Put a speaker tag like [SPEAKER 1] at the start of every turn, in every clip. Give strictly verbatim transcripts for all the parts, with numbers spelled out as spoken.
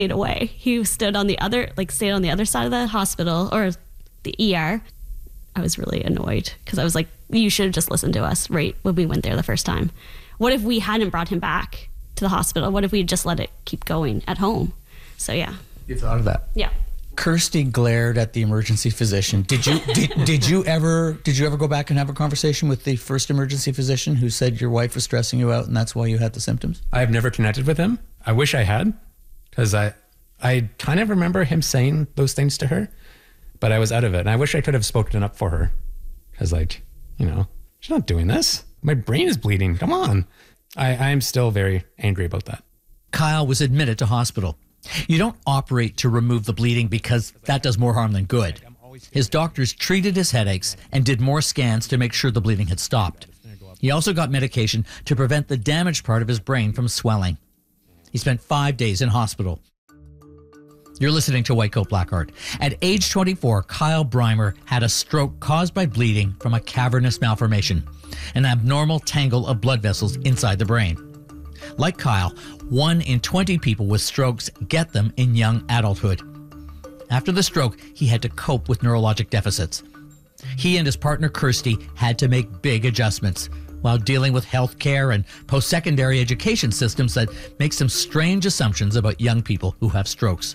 [SPEAKER 1] away. He stood on the other, like stayed on the other side of the hospital or the E R. I was really annoyed because I was like, you should have just listened to us right when we went there the first time. What if we hadn't brought him back to the hospital? What if we just let it keep going at home? So yeah.
[SPEAKER 2] You thought of that?
[SPEAKER 1] Yeah.
[SPEAKER 2] Kirsty glared at the emergency physician. Did you did, did you ever did you ever go back and have a conversation with the first emergency physician who said your wife was stressing you out and that's why you had the symptoms?
[SPEAKER 3] I've never connected with him. I wish I had, because I I kind of remember him saying those things to her, but I was out of it. And I wish I could have spoken up for her, because like, you know, she's not doing this. My brain is bleeding. Come on. I I'm still very angry about that.
[SPEAKER 4] Kyle was admitted to hospital. You don't operate to remove the bleeding because that does more harm than good. His doctors treated his headaches and did more scans to make sure the bleeding had stopped. He also got medication to prevent the damaged part of his brain from swelling. He spent five days in hospital. You're listening to White Coat Black Heart. At age twenty-four, Kyle Breimer had a stroke caused by bleeding from a cavernous malformation, an abnormal tangle of blood vessels inside the brain. Like Kyle, one in twenty people with strokes get them in young adulthood. After the stroke, he had to cope with neurologic deficits. He and his partner Kirsty had to make big adjustments while dealing with health care and post-secondary education systems that make some strange assumptions about young people who have strokes.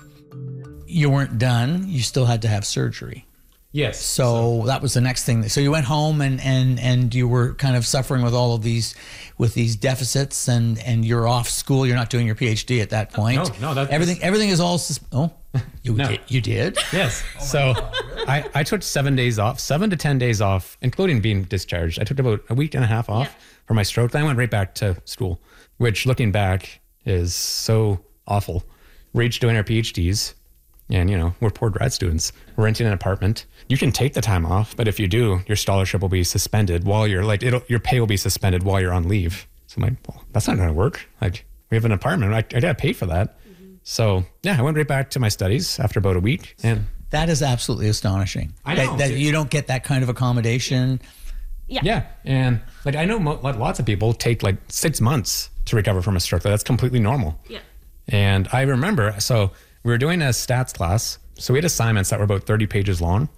[SPEAKER 2] You weren't done. You still had to have surgery.
[SPEAKER 3] Yes.
[SPEAKER 2] So, so that was the next thing. So you went home and, and, and you were kind of suffering with all of these, with these deficits, and, and you're off school. You're not doing your PhD at that point.
[SPEAKER 3] No, no, that's
[SPEAKER 2] everything. Everything is all. Sus- oh, you
[SPEAKER 3] No.
[SPEAKER 2] did. You did.
[SPEAKER 3] Yes. So I, I took seven days off, seven to ten days off, including being discharged. I took about a week and a half off
[SPEAKER 1] Yeah.
[SPEAKER 3] for my stroke. Then I went right back to school, which looking back is so awful. We're each doing our PhDs. And, you know, we're poor grad students. We're renting an apartment. You can take the time off, but if you do, your scholarship will be suspended while you're like, it'll, your pay will be suspended while you're on leave. So I'm like, well, that's not going to work. Like, we have an apartment. I, I got to pay for that. Mm-hmm. So, yeah, I went right back to my studies after about a week. And
[SPEAKER 2] That is absolutely astonishing.
[SPEAKER 3] I know.
[SPEAKER 2] That, that you don't get that kind of accommodation.
[SPEAKER 1] Yeah.
[SPEAKER 3] yeah. And like, I know mo- like lots of people take like six months to recover from a stroke. That's completely normal.
[SPEAKER 1] Yeah.
[SPEAKER 3] And I remember, so we were doing a stats class. So we had assignments that were about thirty pages long,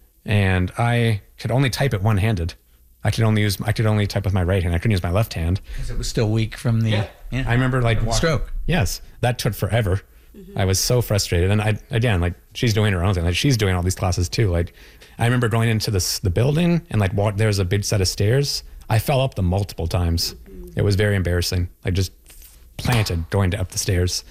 [SPEAKER 3] and I could only type it one-handed. I could only use, I could only type with my right hand. I couldn't use my left hand.
[SPEAKER 2] Because it was still weak from the
[SPEAKER 3] Yeah.
[SPEAKER 2] yeah.
[SPEAKER 3] I remember like walk-
[SPEAKER 2] stroke.
[SPEAKER 3] Yes. That took forever. Mm-hmm. I was so frustrated. And I, again, like she's doing her own thing. Like she's doing all these classes too. Like I remember going into this, the building and like walk, there was a big set of stairs. I fell up them multiple times. Mm-hmm. It was very embarrassing. Like just planted going up the stairs.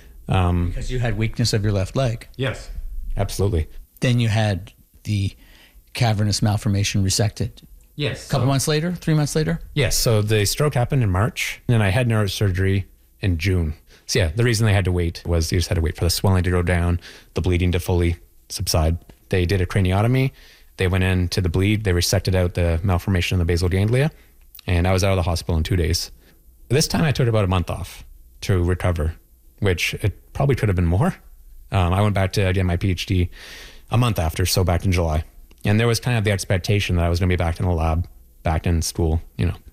[SPEAKER 3] Um,
[SPEAKER 2] Because you had weakness of your left leg.
[SPEAKER 3] yes, absolutely.
[SPEAKER 2] Then you had the cavernous malformation resected.
[SPEAKER 3] Yes.
[SPEAKER 2] A couple months later, three months later?
[SPEAKER 3] Yes. So the stroke happened in March, and then I had neurosurgery in June. So yeah, the reason they had to wait was you just had to wait for the swelling to go down, the bleeding to fully subside. They did a craniotomy. They went into the bleed. They resected out the malformation in the basal ganglia, and I was out of the hospital in two days. This time I took about a month off to recover, which it probably could have been more. Um, I went back to get my PhD a month after, so back in July. And there was kind of the expectation that I was going to be back in the lab, back in school, you know.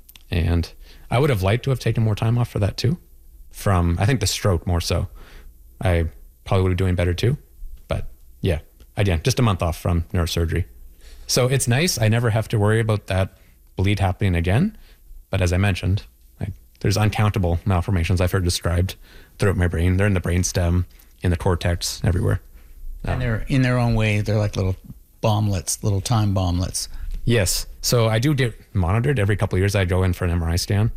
[SPEAKER 3] And I would have liked to have taken more time off for that too. From, I think the stroke more so. I probably would have doing better too. But yeah, again, just a month off from neurosurgery. So it's nice. I never have to worry about that bleed happening again. But as I mentioned, like, there's uncountable malformations I've heard described throughout my brain. They're in the brainstem, in the cortex, everywhere.
[SPEAKER 2] And they're in their own way, they're like little bomblets, little time bomblets.
[SPEAKER 3] Yes. So I do get monitored every couple of years. I go in for an M R I scan.